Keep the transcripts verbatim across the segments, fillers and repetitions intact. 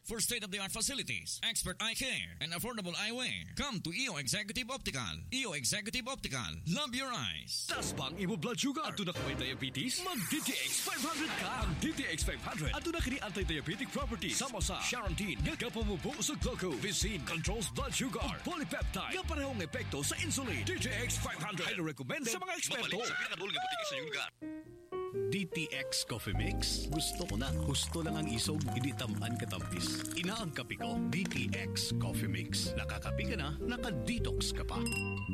For state-of-the-art facilities, expert eye care, and affordable eyewear, come to E O Executive Optical. E O Executive Optical. Love your eyes. Tas bang imo blood sugar? Ato na kaway diabetes? Mag-D T X five hundred ka! Ang D T X five hundred ato na kini anti-diabetic properties. Sama sa Charantin, nga kapamubo sa glucose. Vicine controls blood sugar. O polypeptide, nga parehong epekto sa insulin. D T X five hundred. Highly recommended sa mga eksperto. Mapalit sa pinakadulong butika sa iyong lugar. D T X Coffee Mix. Gusto ko na. Gusto lang ang isog, hindi tamaan katampis. Ina ang kape ko, D T X Coffee Mix. Nakakape ka na, naka-detox ka pa.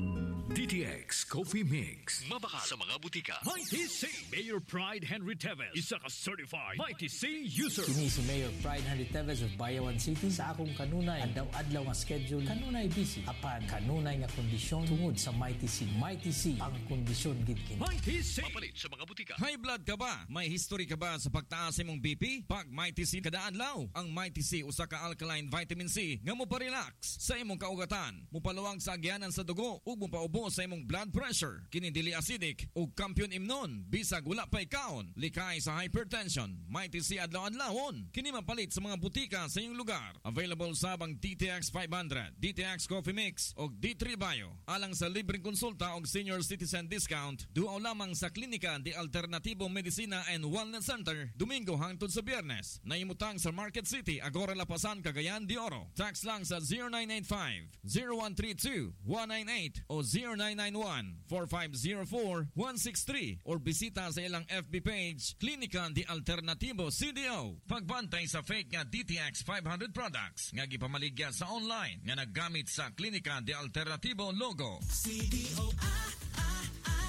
D T X Coffee Mix. Mabaka sa mga butika. Mighty C. Mayor Pride Henry Teves. Isa ka certified Mighty C user. Kini si Mayor Pride Henry Teves of Bayawan City. Sa akong kanunay, adlaw-adlaw nga schedule, kanunay busy. Apan, kanunay nga kondisyon tungod sa Mighty C. Mighty C ang kondisyon gid kini. Mighty C. Mapalit sa mga butika. High blood ka ba? May history ka ba sa pagtaas imong B P? Pag Mighty C kada adlaw, ang Mighty C usa ka alkaline vitamin C nga mo pa-relax sa imong kaugatan, mo paluwag sa agyanan sa dugo ug mo paubo sa imong blood pressure. Kini dili acidic ug kampiyon imnon bisag wala pay kaon, likay sa hypertension. Mighty C adlaw-adlawon. Kini mapalit sa mga butika sa iyong lugar. Available sa bang D T X five hundred, D T X Coffee Mix ug D three Bio. Alang sa libreng konsulta ug senior citizen discount, duaw lamang sa Klinika de Alternatibo Medicina and Wellness Center, Domingo hangtod sa Biyernes. Naimutang sa Market City, Agora Lapasan, Cagayan de Oro. Tax lang sa zero nine eight five, zero one three two, one nine eight o zero nine nine one, four five zero four, one six three or bisita sa ilang F B page, Klinika de Alternatibo C D O. Pagbantay sa fake nga D T X five hundred products nga gipamaligya sa online nga naggamit sa Klinika de Alternatibo logo. C D O ah, ah,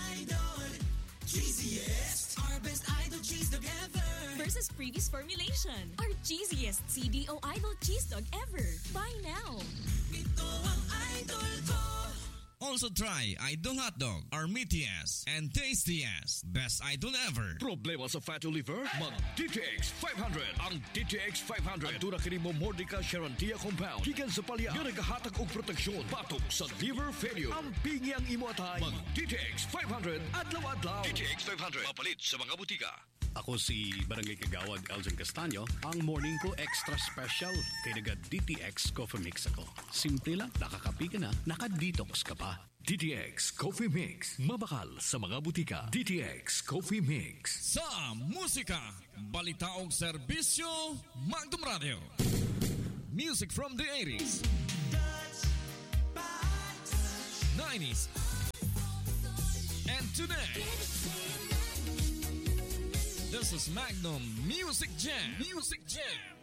Idol cheesiest, our best idol cheese dog ever versus previous formulation. Our cheesiest C D O Idol cheese dog ever. Buy now. Ito ang idol ko. Also try Idol Hotdog, our meatiest and tastiest. Best Idol ever. Problema sa fatty liver? Mag-D T X five hundred. Ang D T X five hundred. Ang kini mo Mordica Charantia Compound. Gikan sa palya. Nga nagahatag og proteksyon. Batok sa liver failure. Ang pingi ang imo atay. Mag-D T X five hundred. Adlaw-adlaw. D T X five hundred. Mapalit sa mga butika. Ako si Barangay Kagawad Elgin Castaño. Ang morning ko extra special kay naga D T X Coffee Mix ako. Simple lang, nakakapi ka na, naka-detox ka pa. D T X Coffee Mix. Mabakal sa mga butika. D T X Coffee Mix. Sa musika, balita og serbisyo, Magdum Radio. Music from the eighties, nineties, and today. This is Magnum Music Jam. Music Jam.